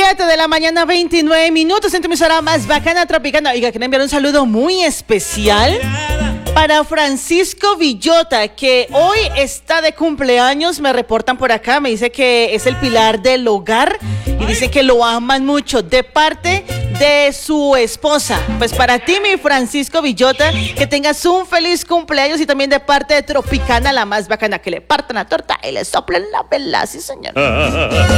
7 de la mañana, 29 minutos, en tu emisora más bacana Tropicana. Oiga, quiero enviar un saludo muy especial para Francisco Villota, que hoy está de cumpleaños. Me reportan por acá, me dice que es el pilar del hogar y dice que lo aman mucho de parte de su esposa. Pues para ti, mi Francisco Villota, que tengas un feliz cumpleaños, y también de parte de Tropicana, la más bacana, que le partan la torta y le soplen la vela, sí señor.